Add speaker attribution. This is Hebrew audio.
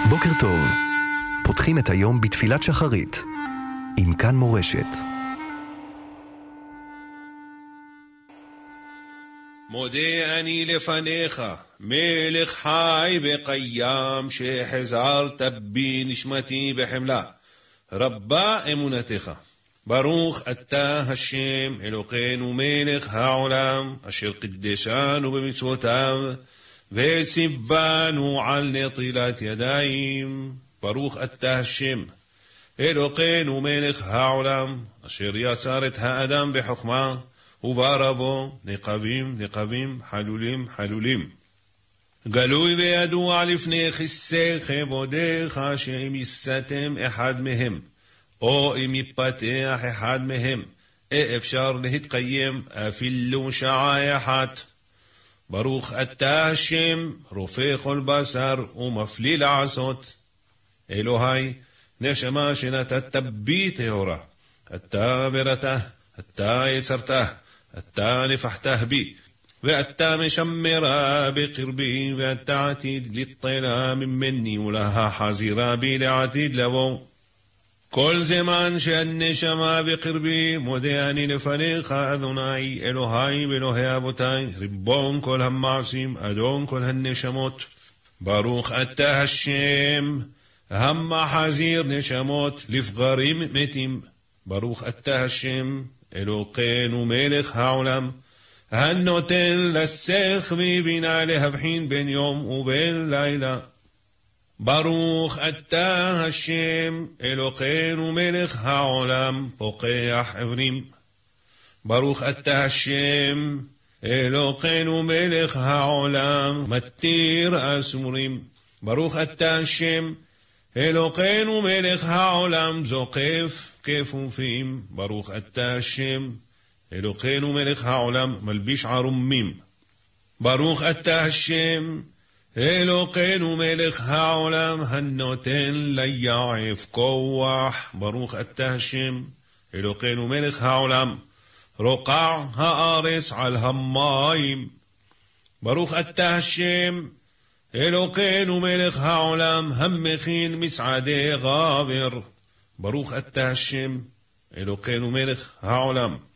Speaker 1: בוקר טוב. פותחים את היום בתפילת שחרית עם כאן מורשת.
Speaker 2: מודה אני לפניך, מלך חי וקיים, שחזרת בי נשמתי בחמלה. רבה אמונתך. ברוך אתה השם אלוקינו מלך העולם, אשר קדשנו במצוותיו וציוונו על נטילת ידיים. ברוך אתה השם אלוקינו מלך העולם, אשר יצר את האדם בחוכמה וברבו נקבים נקבים חלולים חלולים. גלוי וידוע לפני כיסא כבודך, שאם יסתם אחד מהם או אם יפתח אחד מהם אפשר להתקיים אפילו שעה אחת. ברוך אתה השם רופא כל בשר ומפליא לעשות. אלוהי, נשמה שנתת בי טהורה, אתה בראתה, אתה יצרתה, אתה נפחתה בי, ואתה משמרה בקרבי, ואתה עתיד לטלה ממני ולהחזירה בי לעתיד לבוא. כל זמן שהנשמה בקרבי מודה אני לפניך, אדוני אלוהי ואלוהי אבותי, ריבון כל המעשים, אדון כל הנשמות. ברוך אתה השם המחזיר נשמות לפגרים מתים. ברוך אתה השם אלוקינו מלך העולם, הנותן לשכל ובינה להבחין בין יום ובין לילה. ברוך אתה השם אלוקינו מלך העולם, פוקח עיוורים. ברוך אתה השם אלוקינו מלך העולם, מתיר אסורים. ברוך אתה השם אלוקינו מלך העולם, זוקף כפופים. ברוך אתה השם אלוקינו מלך העולם, מלביש ערומים. ברוך אתה השם אלוקינו מלך העולם, הנותן ליעף כוח. ברוך אתה השם אלוקינו מלך העולם, רוקע הארץ על המים. ברוך אתה השם אלוקינו מלך העולם, המכין מצעדי גבר. ברוך אתה השם אלוקינו מלך העולם,